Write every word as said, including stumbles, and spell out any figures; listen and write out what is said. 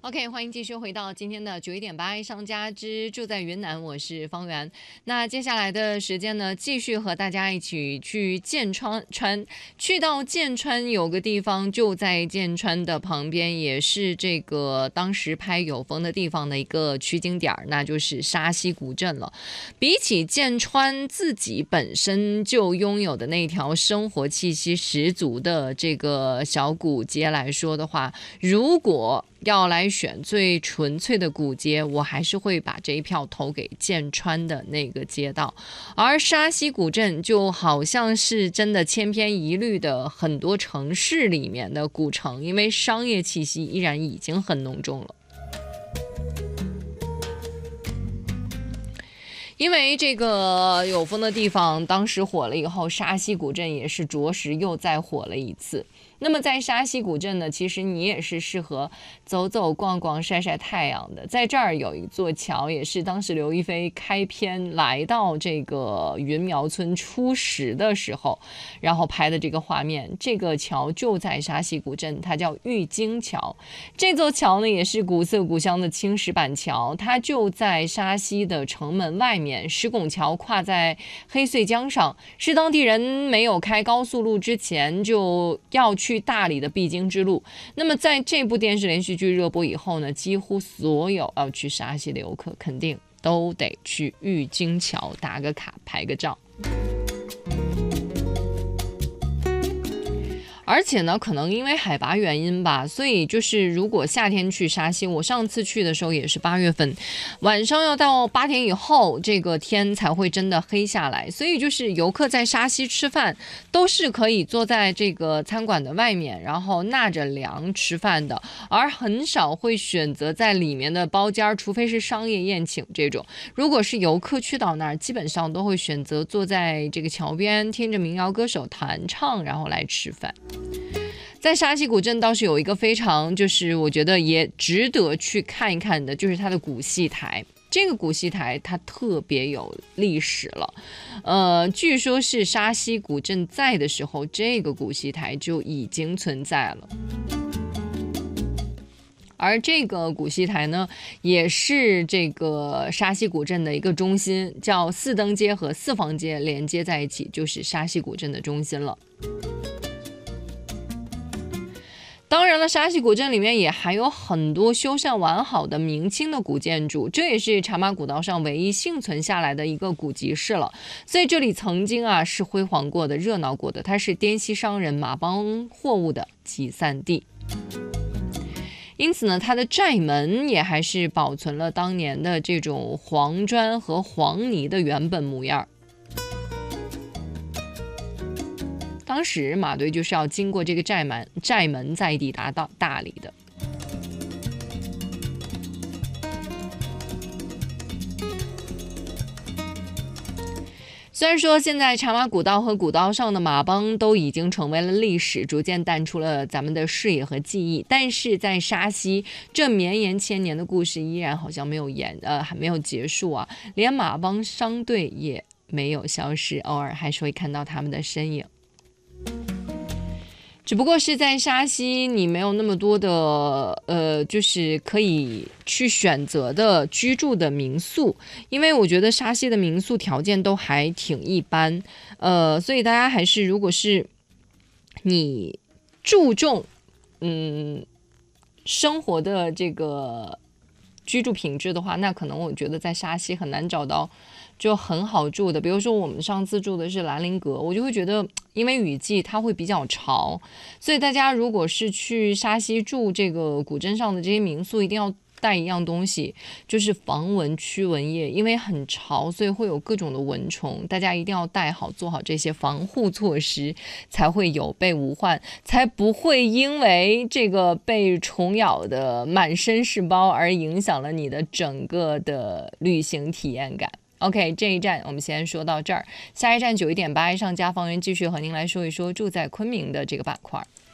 OK， 欢迎继续回到今天的九一点八爱上家之住在云南，我是方圆。那接下来的时间呢，继续和大家一起去剑川川，去到剑川有个地方就在剑川的旁边，也是这个当时拍有风的地方的一个取景点，那就是沙溪古镇了。比起剑川自己本身就拥有的那条生活气息十足的这个小古街来说的话，如果要来选最纯粹的古街，我还是会把这一票投给剑川的那个街道。而沙溪古镇就好像是真的千篇一律的很多城市里面的古城，因为商业气息依然已经很浓重了。因为这个有风的地方当时火了以后，沙溪古镇也是着实又再火了一次。那么在沙溪古镇呢，其实你也是适合走走逛逛晒晒太阳的。在这儿有一座桥，也是当时刘亦菲开篇来到这个云苗村初识的时候然后拍的这个画面。这个桥就在沙溪古镇，它叫玉京桥。这座桥呢也是古色古香的青石板桥，它就在沙溪的城门外面，石拱桥跨在黑穗江上，是当地人没有开高速路之前就要去去大理的必经之路。那么在这部电视连续剧热播以后呢，几乎所有要去沙溪的游客肯定都得去玉京桥打个卡拍个照。而且呢，可能因为海拔原因吧，所以就是如果夏天去沙溪，我上次去的时候也是八月份，晚上要到八点以后，这个天才会真的黑下来。所以就是游客在沙溪吃饭，都是可以坐在这个餐馆的外面，然后纳着凉吃饭的，而很少会选择在里面的包间，除非是商业宴请这种。如果是游客去到那儿，基本上都会选择坐在这个桥边，听着民谣歌手弹唱，然后来吃饭。在沙溪古镇倒是有一个非常就是我觉得也值得去看一看的，就是它的古戏台。这个古戏台它特别有历史了，呃，据说是沙溪古镇在的时候，这个古戏台就已经存在了。而这个古戏台呢，也是这个沙溪古镇的一个中心，叫四灯街和四房街连接在一起，就是沙溪古镇的中心了。当然了，沙溪古镇里面也还有很多修缮完好的明清的古建筑，这也是茶马古道上唯一幸存下来的一个古集市了。所以这里曾经啊是辉煌过的、热闹过的，它是滇西商人马帮货物的集散地。因此呢，它的寨门也还是保存了当年的这种黄砖和黄泥的原本模样。当时马队就是要经过这个寨门，寨门再抵达到大理的。虽然说现在茶马古道和古道上的马帮都已经成为了历史，逐渐淡出了咱们的视野和记忆，但是在沙溪这绵延千年的故事依然好像没有延呃还没有结束啊，连马帮商队也没有消失，偶尔还是会看到他们的身影。只不过是在沙溪你没有那么多的呃就是可以去选择的居住的民宿，因为我觉得沙溪的民宿条件都还挺一般，呃所以大家还是如果是你注重嗯生活的这个居住品质的话，那可能我觉得在沙溪很难找到就很好住的。比如说我们上次住的是兰陵阁，我就会觉得因为雨季它会比较潮，所以大家如果是去沙溪住这个古镇上的这些民宿，一定要带一样东西，就是防蚊驱蚊液，因为很潮，所以会有各种的蚊虫，大家一定要带好，做好这些防护措施，才会有备无患，才不会因为这个被虫咬的满身是包而影响了你的整个的旅行体验感。OK， 这一站我们先说到这儿，下一站九一点八爱上家方圆继续和您来说一说住在昆明的这个板块。